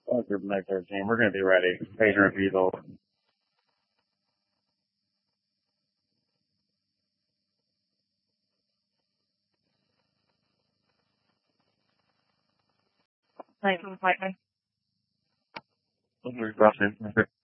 Group Night 13. We're going to be ready. Pager and Beetle. Night from Whiteman. We're rushing.